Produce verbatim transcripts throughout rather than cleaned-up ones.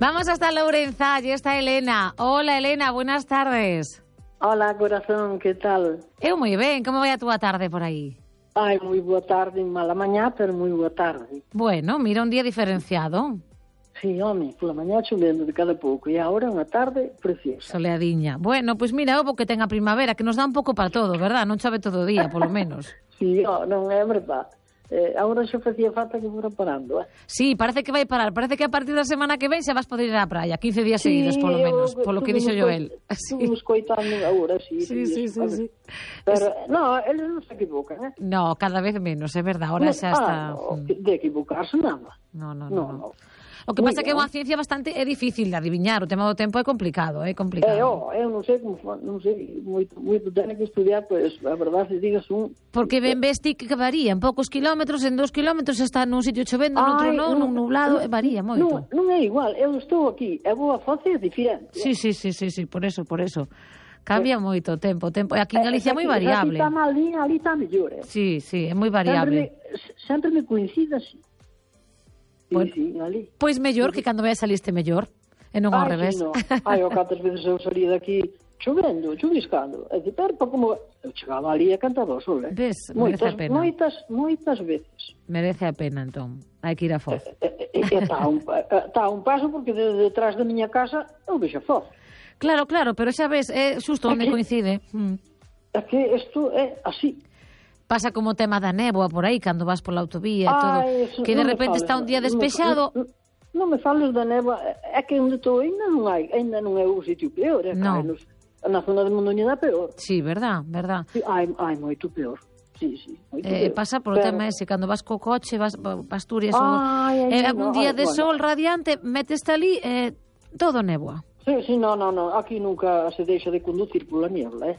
Vamos hasta Lourenza, allí está Elena. Hola, Elena, buenas tardes. Hola, corazón, que tal? Eu moi ben, como vai a túa tarde por aí? Ai, moi boa tarde, mala mañá, pero moi boa tarde. Bueno, mira, un día diferenciado. Sí, home, pola mañá chovendo de cada pouco, e agora unha tarde preciosa. Soleadiña. Bueno, pois mira, ovo que ten a primavera, que nos dá un pouco para todo, verdad? Non chove todo o día, polo menos. Sí, oh, non é verdade. Eh, agora xa facía falta que fora parando, eh? Sí, parece que vai parar. Parece que a partir da semana que ven xa vas poder ir á praia. quince días Sí, seguidos, polo menos, eu- polo que estuvemos dixo Joel. coi- Estuvemos coitando agora, sí. Sí, sí, sí, sí. Pero, no, eles non se equivocan, eh? No, cada vez menos, é verdade. Ahora No, xa está... ah, no, de equivocarse nada. No, no, No, no. no. no. O que Moi pasa é que é ben. unha ciencia bastante é difícil de adiviñar. O tema do tempo é complicado, é complicado. Eh, oh, eu non sei como, fa- non sei, moito, moito teño que estudiar, pois, a verdade, se digas un... Porque ben ves ti que varía en poucos kilómetros, en dous kilómetros está nun sitio chovendo, noutro Ai, non, nun nublado, e varía moito. Non, non é igual, eu estou aquí, e vou a Foce é diferente. Sí, sí, sí, sí, sí, por eso, por eso. Cambia moito o tempo, o tempo. E aquí en Eh, Galicia é moi aquí- variable. Aquí está mal día, ali está mellor, eh. Sí, sí, é moi Sempre variable. me, sempre me coincide así. Sí, Bueno. sí, ali. Pois mellor que cando vai a saliste mellor, e non ao Ai, revés. sí, no. Ai, o cantas veces eu salía daqui chovendo, chuviscando. E de pero como eu chegaba ali e cantaba o sol, eh. Ves, merece Moitas, a pena. moitas, moitas veces. Merece a pena, entón. Hai que ir a Foz. E está a un, está a un paso porque de, detrás da miña casa eu vexo a Foz. Claro, claro, pero xa ves, é xusto onde Aquí. coincide. Mm. É que isto é así. Pasa como o tema da néboa por aí, cando vas pola autovía e todo, Ai, eso, que de non me repente fales, está un día non me- despexado. Non, non me fales da neva, é que onde estou ainda non hai, ainda non é o sitio peor, é No. que nos, na zona de Mondoñeda peor. Sí, verdad, verdad. Sí, hai, hai moito peor. Sí, sí, moito Eh, peor. pasa por o Pero- tema ese, cando vas co coche, vas pa Asturias, Ai, ou, ai, eh, no, un día ai, de bueno. sol radiante, meteste ali, eh, todo néboa. Sí, sí, no, no, no, aquí nunca se deixa de conducir pola niebla, eh?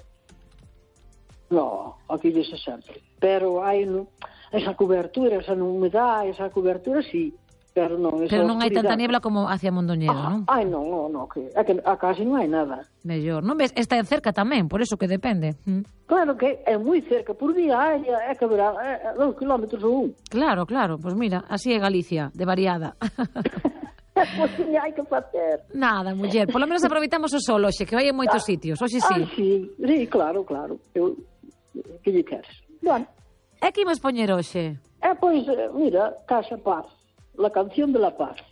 No, aquí deixa sempre. Pero hai no, esa cobertura, esa humedade, esa cobertura, sí. Pero non, esa Pero non hai tanta oscuridade. niebla como hacia Mondoñedo, Ah, non? ai, non, non, non, que, é que a casi non hai nada. Mellor. Non ves? Está en cerca tamén, por eso que depende. Mm. Claro que é moi cerca, por vía aérea é que haberá é, é, dous kilómetros ou un. Claro, claro, pois mira, así é Galicia, de variada. Pois que hai que facer. Nada, muller, polo menos aproveitamos o sol hoxe, que vai en moitos sitios, hoxe sí. Ai, sí, sí, claro, claro. Eu, que lle queres? Bueno, É que imos poñer hoxe? é pois, eh, mira, Caixa Paz, la canción de la paz.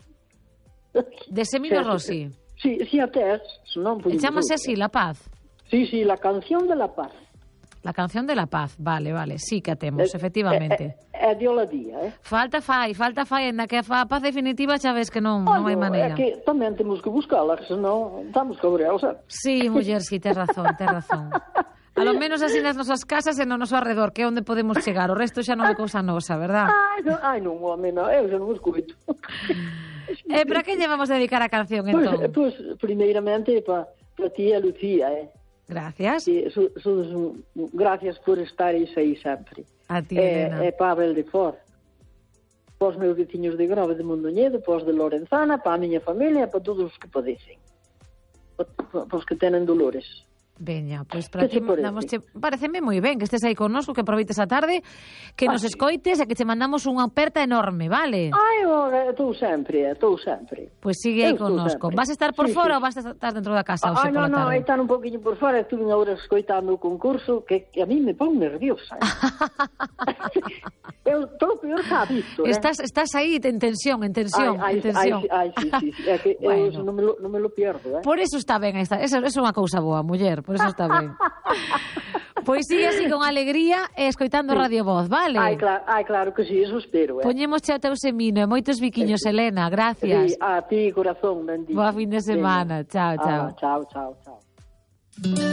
De Semino Sí, Rossi. Sí, sí, até es, senón E podemos chamase outra. así, La Paz. Sí, sí, la canción de la paz. La canción de la paz, vale, vale, sí que a temos, efectivamente. É, é, é de Oladía, eh? Falta fai, falta fai, en que a fa- paz definitiva xa ves que non, non hai Olha, maneira. É que tamén temos que buscala, senón estamos cabreados, eh? Sí, muller, sí, tes razón, tes razón. A lo menos así nas nosas casas e no noso arredor, que é onde podemos chegar. O resto xa non é cousa nosa, verdad? Ai, non, ai, non, home, non, eu xa non escuito. E para que lle vamos a dedicar a canción, Pois, entón? pois, primeiramente, para pa ti e Lucía, eh? Gracias. Sí, so, so, so, gracias por estares aí sempre. A ti, É, Elena. é Pavel de For. Para os meus veciños de Grove de Mondoñedo, para os de Lorenzana, para a miña familia, para todos os que padecen. Para, para os que tenen dolores. Veña, pois para Que ti che parece? mandamos che... Pareceme moi ben que estés aí connosco, que aproveites a tarde, que Ah, nos sí. escoites e que te mandamos unha aperta enorme, vale? Ai, ora, estou sempre, estou sempre. Pois sigue aí Eu estou connosco. sempre. Vas a estar por Sí, fora sí. ou vas a estar dentro da casa hoxe Ai, non, pola non, tarde? aí están un poquinho por fora, estuve agora escoitando o concurso, que, que a mí me pon nerviosa. Eh? Eu estou peor que a visto, eh? Estás, estás aí en tensión, en tensión, ai, en tensión. Ai, ai, sí, sí, sí. É que Bueno. eu non me, lo, non me lo pierdo, eh? Por eso está ben, esta, eso, eso é unha cousa boa, muller, por eso está ben. Pois sigue así con alegría e escoitando Radio Voz, vale? Ai, claro, ai, claro que sí, eso espero, eh? Poñemos o teu semino e moitos biquiños, Elena, gracias. Sí, a ti, corazón, bendito. Boa fin de semana, chao, chao. Ah, chao, chao, chao.